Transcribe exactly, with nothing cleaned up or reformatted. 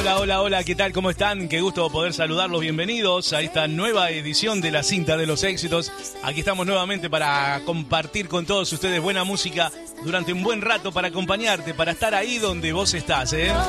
Hola, hola, hola, ¿qué tal? ¿Cómo están? Qué gusto poder saludarlos. Bienvenidos a esta nueva edición de La Cinta de los Éxitos. Aquí estamos nuevamente para compartir con todos ustedes buena música durante un buen rato, para acompañarte, para estar ahí donde vos estás, ¿eh?